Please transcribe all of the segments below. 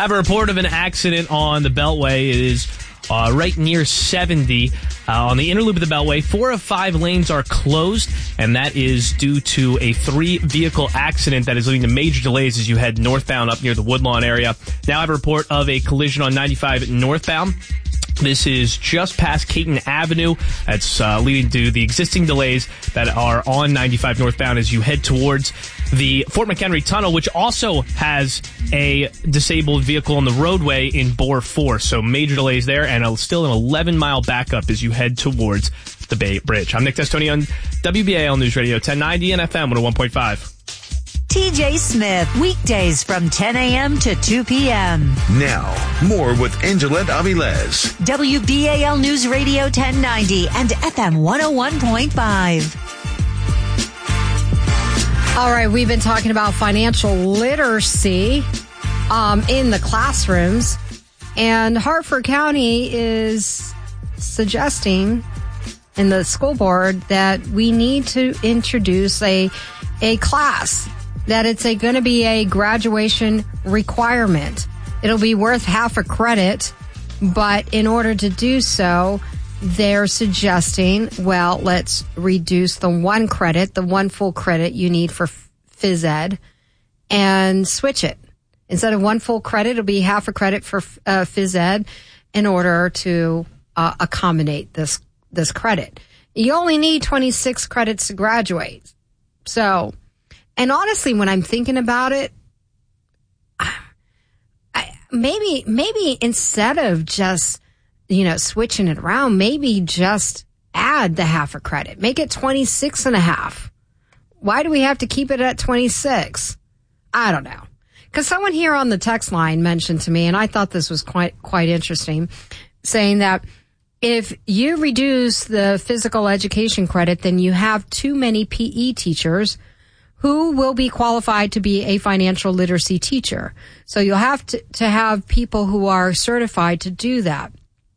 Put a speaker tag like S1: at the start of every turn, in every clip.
S1: Have a report of an accident on the Beltway. It is right near 70 on the inner loop of the Beltway. 4 of 5 lanes are closed, and that is due to a 3-vehicle accident that is leading to major delays as you head northbound up near the Woodlawn area. Now I have a report of a collision on 95 northbound. This is just past Caton Avenue. That's leading to the existing delays that are on 95 northbound as you head towards the Fort McHenry Tunnel, which also has a disabled vehicle on the roadway in Bore 4. So major delays there, and still an 11-mile backup as you head towards the Bay Bridge. I'm Nick Testoni on WBAL News Radio 1090 and FM 101.5.
S2: TJ Smith, weekdays from 10 a.m. to 2 p.m.
S3: Now, more with Angelette Avilés.
S2: WBAL News Radio 1090 and FM 101.5.
S4: All right, we've been talking about financial literacy in the classrooms, and Hartford County is suggesting in the school board that we need to introduce a class, that it's going to be a graduation requirement. It'll be worth half a credit, but in order to do so, they're suggesting, well, let's reduce the one full credit you need for phys ed, and switch it. Instead of one full credit, it'll be half a credit for phys ed in order to accommodate this credit. You only need 26 credits to graduate. So, and honestly, when I'm thinking about it, maybe instead of just, switching it around, maybe just add the half a credit. Make it 26 and a half. Why do we have to keep it at 26? I don't know. Because someone here on the text line mentioned to me, and I thought this was quite interesting, saying that if you reduce the physical education credit, then you have too many PE teachers who will be qualified to be a financial literacy teacher. So you'll have to have people who are certified to do that.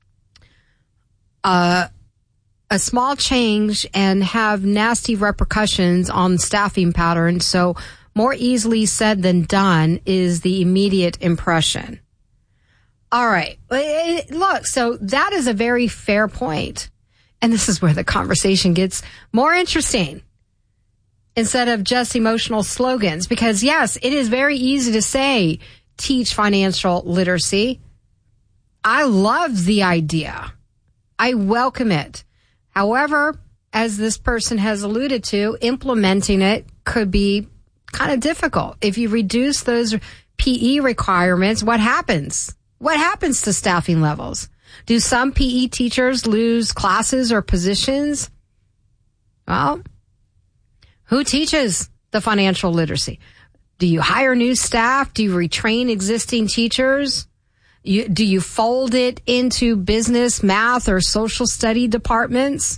S4: A small change and have nasty repercussions on staffing patterns. So more easily said than done is the immediate impression. All right. Look, so that is a very fair point. And this is where the conversation gets more interesting, instead of just emotional slogans. Because yes, it is very easy to say, teach financial literacy. I love the idea. I welcome it. However, as this person has alluded to, implementing it could be kind of difficult. If you reduce those PE requirements, what happens? What happens to staffing levels? Do some PE teachers lose classes or positions? Well, who teaches the financial literacy? Do you hire new staff? Do you retrain existing teachers? Do you fold it into business, math, or social study departments?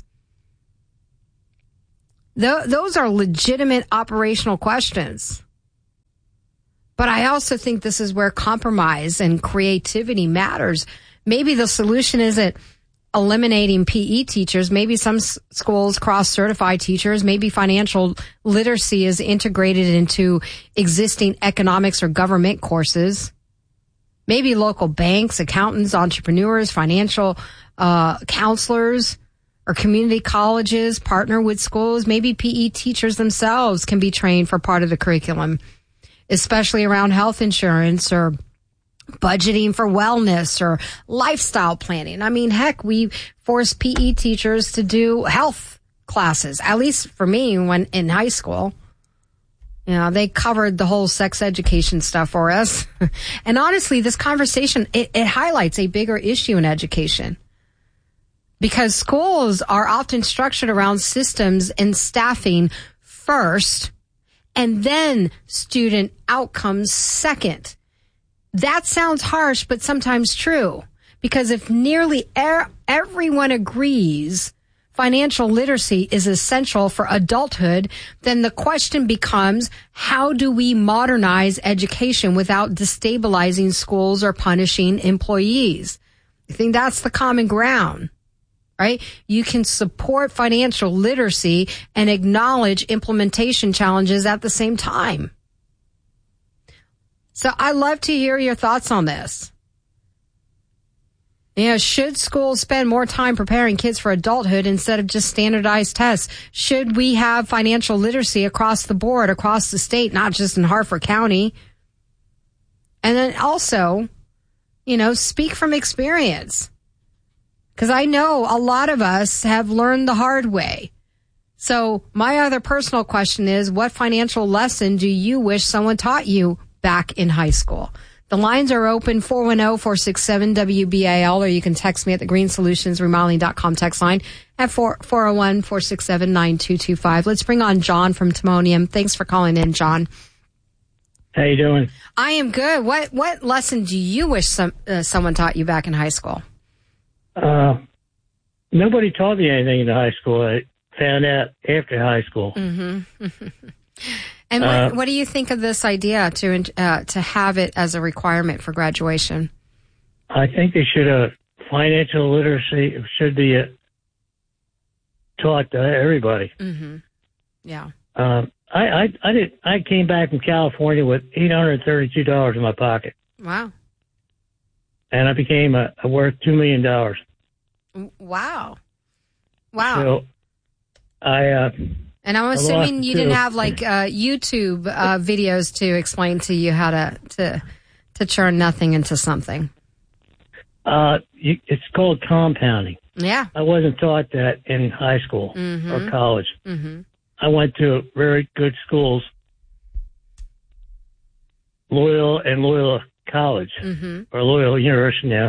S4: Those are legitimate operational questions. But I also think this is where compromise and creativity matters. Maybe the solution isn't eliminating PE teachers. Maybe some schools cross-certify teachers. Maybe financial literacy is integrated into existing economics or government courses. Maybe local banks, accountants, entrepreneurs, financial counselors, or community colleges partner with schools. Maybe PE teachers themselves can be trained for part of the curriculum, especially around health insurance or budgeting for wellness or lifestyle planning. I mean, heck, we force PE teachers to do health classes, at least for me when in high school. They covered the whole sex education stuff for us. And honestly, this conversation, it highlights a bigger issue in education. Because schools are often structured around systems and staffing first, and then student outcomes second. That sounds harsh, but sometimes true. Because if nearly everyone agrees financial literacy is essential for adulthood, then the question becomes, how do we modernize education without destabilizing schools or punishing employees? I think that's the common ground, right? You can support financial literacy and acknowledge implementation challenges at the same time. So I'd love to hear your thoughts on this. Should schools spend more time preparing kids for adulthood instead of just standardized tests? Should we have financial literacy across the board, across the state, not just in Harford County? And then also, speak from experience. Because I know a lot of us have learned the hard way. So my other personal question is, what financial lesson do you wish someone taught you back in high school? The lines are open, 410-467-WBAL, or you can text me at the greensolutionsremodeling.com text line at 401-467-9225. Let's bring on John from Timonium. Thanks for calling in, John.
S5: How you doing?
S4: I am good. What lesson do you wish someone taught you back in high school?
S5: Nobody taught me anything in high school. I found out after high school.
S4: Mm-hmm. And what do you think of this idea to have it as a requirement for graduation?
S5: I think they should have financial literacy should be taught to everybody.
S4: Mm-hmm. Yeah.
S5: I came back from California with $832 in my pocket.
S4: Wow.
S5: And I became worth $2 million.
S4: Wow.
S5: So
S4: and I'm assuming you didn't have YouTube videos to explain to you how to turn nothing into something.
S5: It's called compounding.
S4: Yeah.
S5: I wasn't taught that in high school or college.
S4: Mm-hmm.
S5: I went to very good schools, Loyola College or Loyola University now.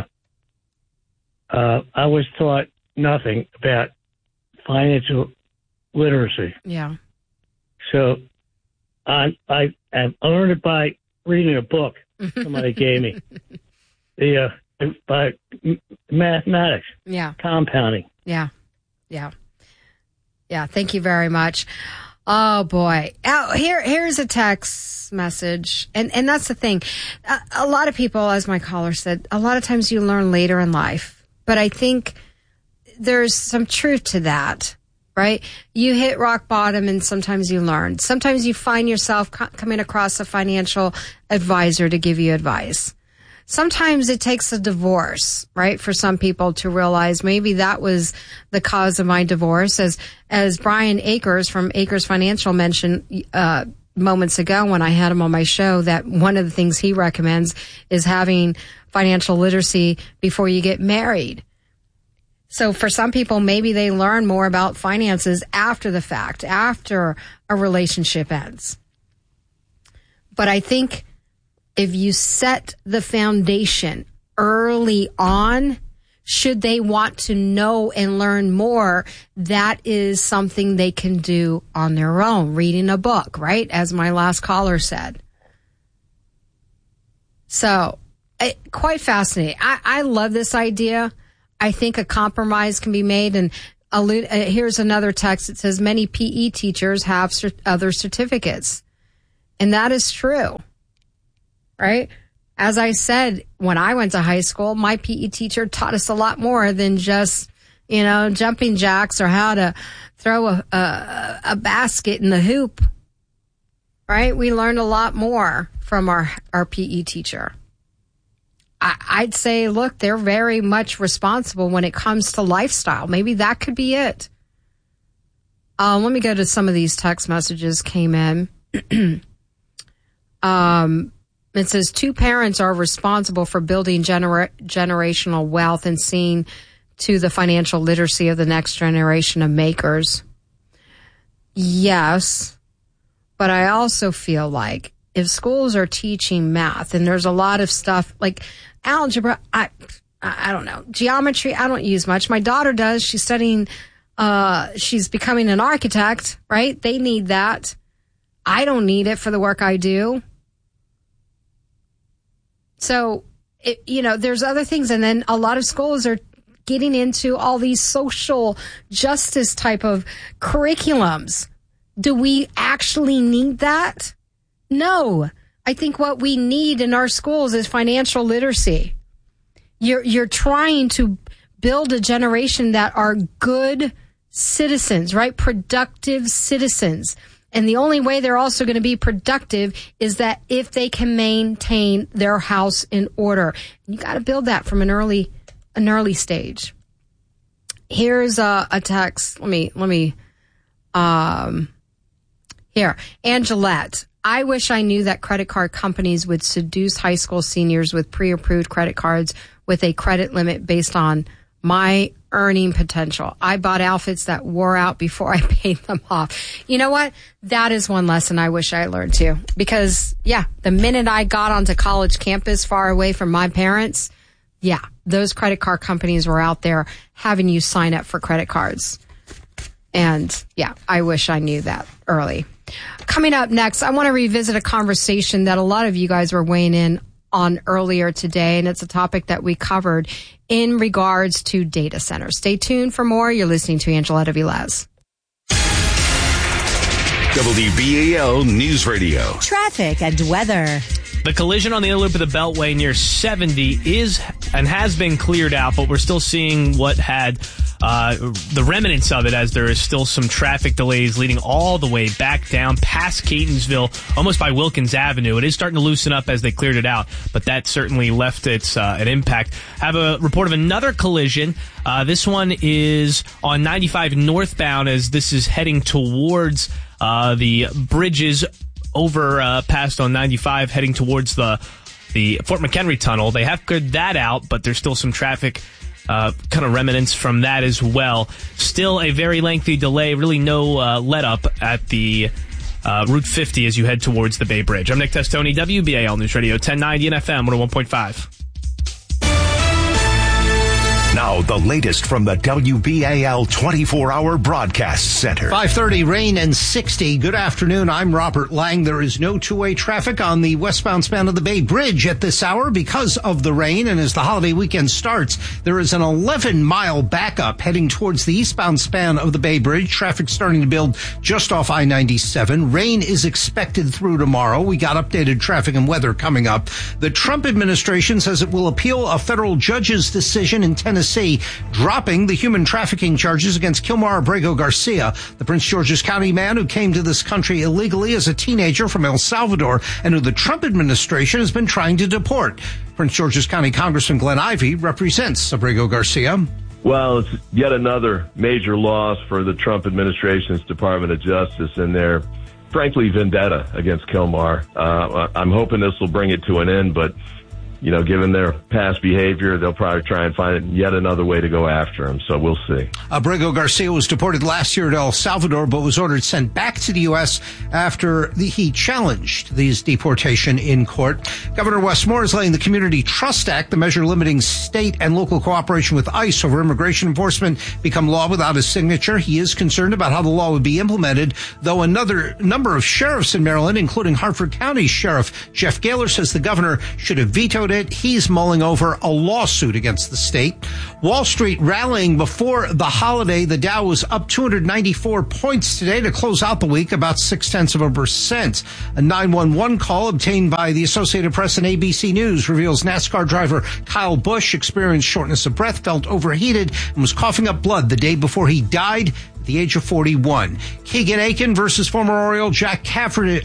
S5: I was taught nothing about financial literacy.
S4: Yeah.
S5: So I learned it by reading a book somebody gave me. By mathematics.
S4: Yeah.
S5: Compounding.
S4: Yeah. Yeah. Yeah. Thank you very much. Oh boy. Here's a text message. And that's the thing. A lot of people, as my caller said, a lot of times you learn later in life, but I think there's some truth to that, right? You hit rock bottom and sometimes you learn. Sometimes you find yourself coming across a financial advisor to give you advice. Sometimes it takes a divorce, right, for some people to realize maybe that was the cause of my divorce. As Brian Akers from Akers Financial mentioned moments ago when I had him on my show, that one of the things he recommends is having financial literacy before you get married. So for some people, maybe they learn more about finances after the fact, after a relationship ends. But I think if you set the foundation early on, should they want to know and learn more, that is something they can do on their own, reading a book, right? As my last caller said. So, quite fascinating. I love this idea. I think a compromise can be made. And here's another text. It says, many PE teachers have other certificates. And that is true. Right? As I said, when I went to high school, my PE teacher taught us a lot more than just, jumping jacks or how to throw a basket in the hoop. Right? We learned a lot more from our PE teacher. I'd say, look, they're very much responsible when it comes to lifestyle. Maybe that could be it. Let me go to some of these text messages came in. It says 2 parents are responsible for building generational wealth and seeing to the financial literacy of the next generation of makers. Yes, but I also feel like if schools are teaching math and there's a lot of stuff like algebra, I don't know, geometry, I don't use much. My daughter does. She's studying, she's becoming an architect, right? They need that. I don't need it for the work I do. So, there's other things. And then a lot of schools are getting into all these social justice type of curriculums. Do we actually need that? No. I think what we need in our schools is financial literacy. You're trying to build a generation that are good citizens, right? Productive citizens. And the only way they're also going to be productive is that if they can maintain their house in order. You got to build that from an early stage. Here's a text. Let me here. Angelette. I wish I knew that credit card companies would seduce high school seniors with pre-approved credit cards with a credit limit based on my earning potential. I bought outfits that wore out before I paid them off. You know what? That is one lesson I wish I learned too. Because, the minute I got onto college campus far away from my parents, those credit card companies were out there having you sign up for credit cards. And, I wish I knew that early. Coming up next, I want to revisit a conversation that a lot of you guys were weighing in on earlier today, and it's a topic that we covered in regards to data centers. Stay tuned for more. You're listening to Angela Velez.
S3: WBAL News Radio.
S2: Traffic and weather.
S1: The collision on the inner loop of the Beltway near 70 is and has been cleared out, but we're still seeing what had the remnants of it, as there is still some traffic delays leading all the way back down past Catonsville, almost by Wilkins Avenue. It is starting to loosen up as they cleared it out, but that certainly left an impact. I have a report of another collision. This one is on 95 northbound, as this is heading towards the bridges over past on 95, heading towards the Fort McHenry tunnel. They have cleared that out, but there's still some traffic kind of remnants from that as well. Still a very lengthy delay, really no let up at the Route 50 as you head towards the Bay Bridge. I'm Nick Testoni, WBAL News Radio 1090 and FM 101.5.
S3: Now, the latest from the WBAL 24-hour broadcast center.
S6: 5:30, rain and 60. Good afternoon. I'm Robert Lang. There is no two-way traffic on the westbound span of the Bay Bridge at this hour because of the rain. And as the holiday weekend starts, there is an 11-mile backup heading towards the eastbound span of the Bay Bridge. Traffic starting to build just off I-97. Rain is expected through tomorrow. We got updated traffic and weather coming up. The Trump administration says it will appeal a federal judge's decision in Tennessee dropping the human trafficking charges against Kilmar Abrego Garcia, the Prince George's County man who came to this country illegally as a teenager from El Salvador and who the Trump administration has been trying to deport. Prince George's County Congressman Glenn Ivey represents Abrego Garcia.
S7: Well, it's yet another major loss for the Trump administration's Department of Justice and their, frankly, vendetta against Kilmar. I'm hoping this will bring it to an end, but given their past behavior, they'll probably try and find yet another way to go after him. So we'll see. Abrego
S6: Garcia was deported last year to El Salvador, but was ordered sent back to the U.S. after he challenged his deportation in court. Governor Wes Moore is letting the Community Trust Act, the measure limiting state and local cooperation with ICE over immigration enforcement, become law without his signature. He is concerned about how the law would be implemented, though another number of sheriffs in Maryland, including Hartford County Sheriff Jeff Gaylor, says the governor should have vetoed it. He's mulling over a lawsuit against the state. Wall Street rallying before the holiday. The Dow was up 294 points today to close out the week, about 0.6%. A 911 call obtained by the Associated Press and ABC News reveals NASCAR driver Kyle Busch experienced shortness of breath, felt overheated, and was coughing up blood the day before he died at the age of 41. Keegan Aiken versus former Oriole Jack Flaherty,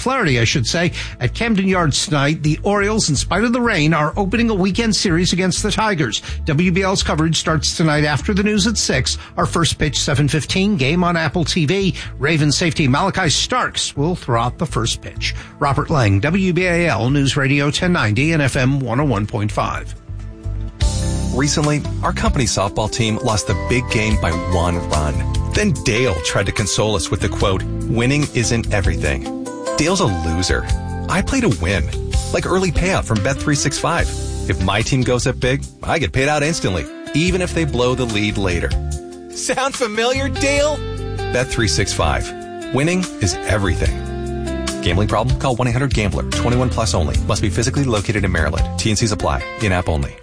S6: at Camden Yards tonight. The Orioles, in spite of the rain, are opening a weekend series against the Tigers. WBL's coverage starts tonight after the news at 6. Our first pitch, 7:15, game on Apple TV. Ravens safety Malachi Starks will throw out the first pitch. Robert Lang, WBAL News Radio 1090 and FM 101.5.
S8: Recently, our company softball team lost the big game by 1 run. Then Dale tried to console us with the quote, "Winning isn't everything." Dale's a loser. I play to win, like early payout from Bet365. If my team goes up big, I get paid out instantly, even if they blow the lead later. Sound familiar, Dale? Bet365. Winning is everything. Gambling problem? Call 1-800-GAMBLER. 21 plus only. Must be physically located in Maryland. T&Cs apply. In-app only.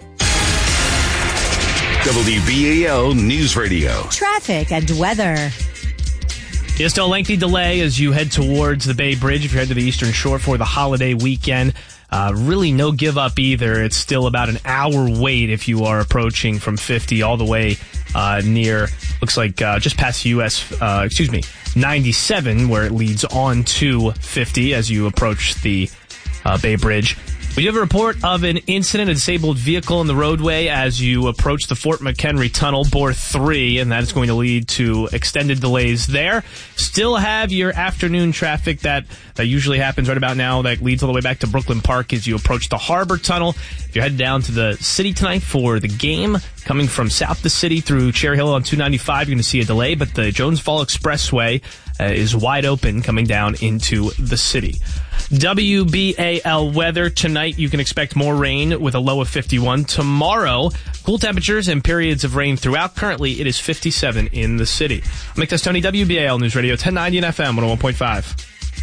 S3: WBAL News Radio.
S2: Traffic and weather.
S1: Yes, still a lengthy delay as you head towards the Bay Bridge if you head to the Eastern Shore for the holiday weekend. Really no give up either. It's still about an hour wait if you are approaching from 50 all the way near, looks like just past US, 97, where it leads on to 50 as you approach the Bay Bridge. We do have a report of an incident, a disabled vehicle in the roadway as you approach the Fort McHenry Tunnel, bore 3, and that is going to lead to extended delays there. Still have your afternoon traffic that usually happens right about now that leads all the way back to Brooklyn Park as you approach the Harbor Tunnel. If you're headed down to the city tonight for the game, coming from south the city through Cherry Hill on 295, you're going to see a delay, but the Jones Fall Expressway is wide open coming down into the city. WBAL weather tonight, you can expect more rain with a low of 51. Tomorrow, cool temperatures and periods of rain throughout. Currently, it is 57 in the city. I'm Nick Testoni, WBAL News Radio, 1090 and FM, 101.5.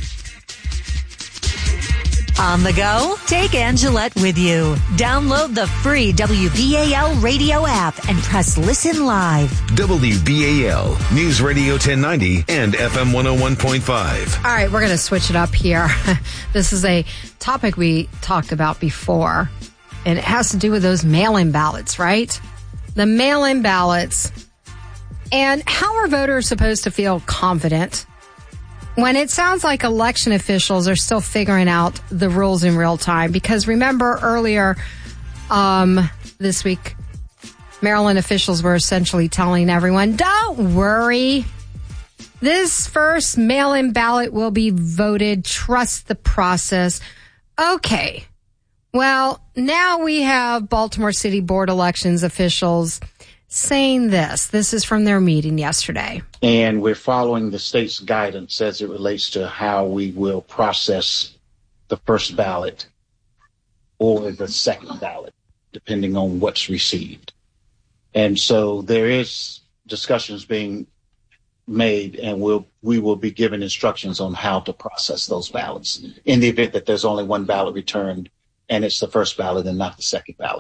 S2: On the go? Take Angelette with you. Download the free WBAL radio app and press listen live.
S3: WBAL News Radio 1090 and FM 101.5.
S4: All right, we're going to switch it up here. This is a topic we talked about before, and it has to do with those mail-in ballots, right? The mail-in ballots. And how are voters supposed to feel confident when it sounds like election officials are still figuring out the rules in real time? Because remember earlier this week, Maryland officials were essentially telling everyone, don't worry. This first mail-in ballot will be voted. Trust the process. Okay. Well, now we have Baltimore City Board elections officials saying this. This is from their meeting yesterday.
S9: And we're following the state's guidance as it relates to how we will process the first ballot or the second ballot, depending on what's received. And so there is discussions being made, and we will be given instructions on how to process those ballots in the event that there's only one ballot returned and it's the first ballot and not the second ballot.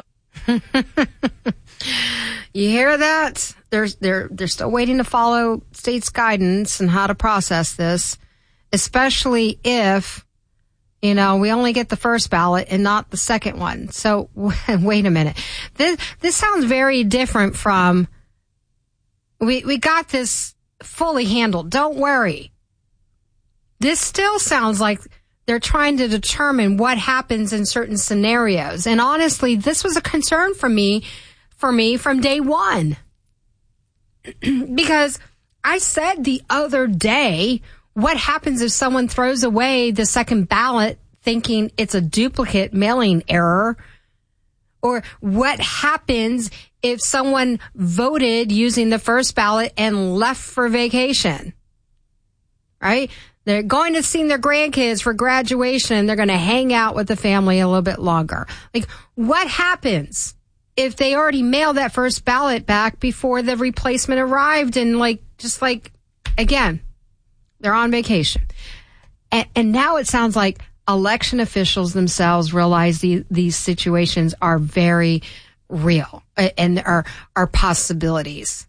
S4: You hear that? They're still waiting to follow state's guidance and how to process this, especially if, we only get the first ballot and not the second one. So wait a minute. This sounds very different from, we got this fully handled. Don't worry. This still sounds like they're trying to determine what happens in certain scenarios. And honestly, this was a concern for me from day one. Because I said the other day, what happens if someone throws away the second ballot thinking it's a duplicate mailing error? Or what happens if someone voted using the first ballot and left for vacation? Right? They're going to see their grandkids for graduation. They're going to hang out with the family a little bit longer. Like, what happens if they already mailed that first ballot back before the replacement arrived and again, they're on vacation. And now it sounds like election officials themselves realize these situations are very real and are possibilities.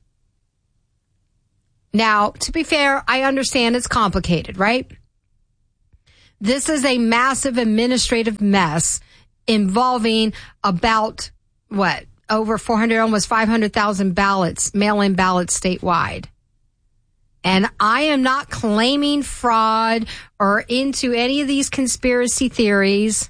S4: Now, to be fair, I understand it's complicated, right? This is a massive administrative mess involving about, over 400, almost 500,000 ballots, mail-in ballots statewide. And I am not claiming fraud or into any of these conspiracy theories.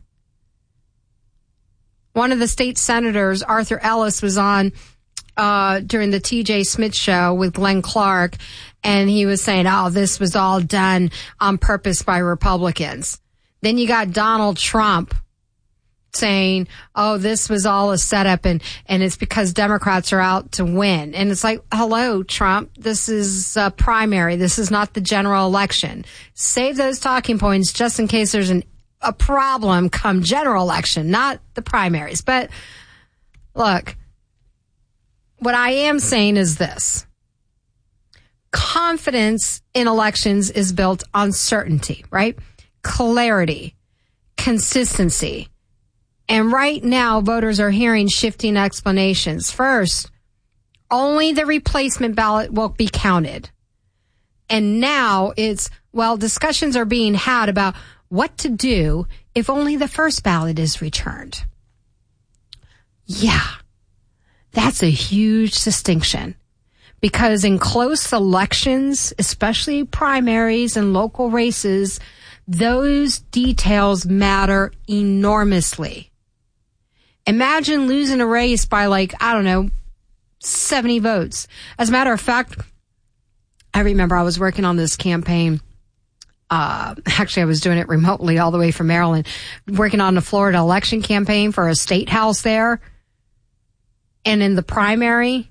S4: One of the state senators, Arthur Ellis, was on during the TJ Smith show with Glenn Clark, and he was saying, this was all done on purpose by Republicans. Then you got Donald Trump saying, this was all a setup and it's because Democrats are out to win. And it's like, hello, Trump, this is a primary. This is not the general election. Save those talking points just in case there's a problem come general election, not the primaries. But look, what I am saying is this. Confidence in elections is built on certainty, right? Clarity, consistency. And right now, voters are hearing shifting explanations. First, only the replacement ballot will be counted. And now discussions are being had about what to do if only the first ballot is returned. Yeah, that's a huge distinction. Because in close elections, especially primaries and local races, those details matter enormously. Imagine losing a race by 70 votes. As a matter of fact, I remember I was working on this campaign. Actually, I was doing it remotely all the way from Maryland, working on the Florida election campaign for a state house there. And in the primary,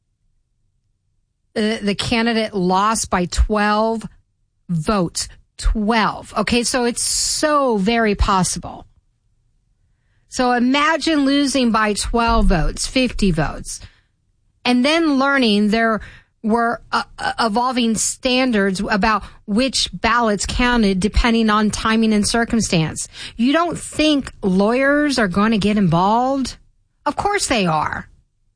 S4: the candidate lost by 12 votes. 12. Okay, so it's so very possible. So imagine losing by 12 votes, 50 votes, and then learning there were evolving standards about which ballots counted depending on timing and circumstance. You don't think lawyers are going to get involved? Of course they are.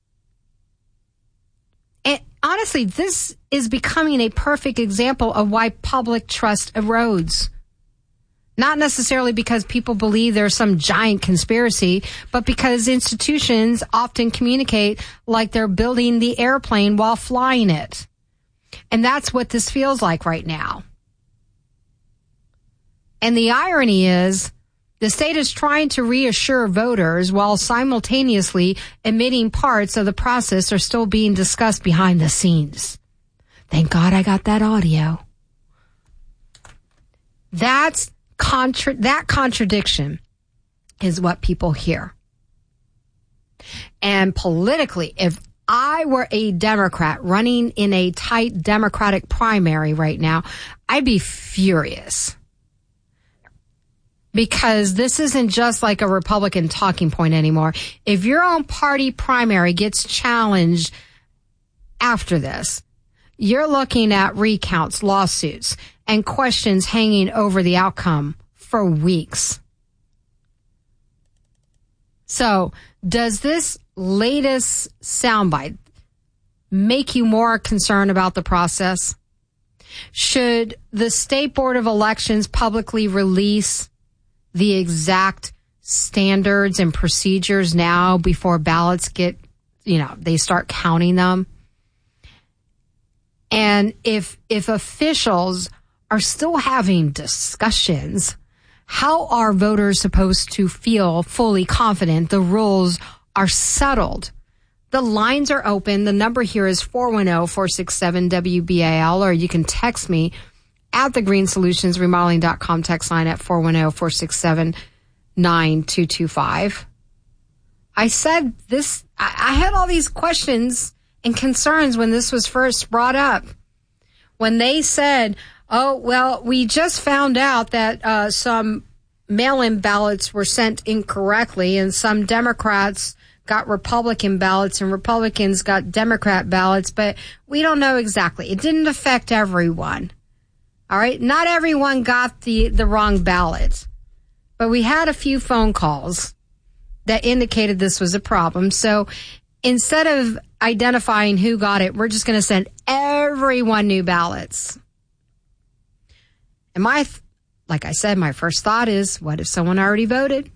S4: And honestly, this is becoming a perfect example of why public trust erodes. Not necessarily because people believe there's some giant conspiracy, but because institutions often communicate like they're building the airplane while flying it. And that's what this feels like right now. And the irony is, the state is trying to reassure voters while simultaneously admitting parts of the process are still being discussed behind the scenes. Thank God I got that audio. That contradiction is what people hear. And politically, if I were a Democrat running in a tight Democratic primary right now, I'd be furious. Because this isn't just like a Republican talking point anymore. If your own party primary gets challenged after this, you're looking at recounts, lawsuits, and questions hanging over the outcome for weeks. So, does this latest soundbite make you more concerned about the process? Should the State Board of Elections publicly release the exact standards and procedures now before ballots get, they start counting them? And if officials are still having discussions, how are voters supposed to feel fully confident the rules are settled? The lines are open. The number here is 410-467-WBAL, or you can text me at the greensolutionsremodeling.com text line at 410-467-9225. I said this, I had all these questions and concerns when this was first brought up. When they said, oh, well, we just found out that some mail-in ballots were sent incorrectly and some Democrats got Republican ballots and Republicans got Democrat ballots, but we don't know exactly. It didn't affect everyone. All right. Not everyone got the wrong ballot, but we had a few phone calls that indicated this was a problem. So instead of identifying who got it, we're just going to send everyone new ballots. And like I said, my first thought is, what if someone already voted?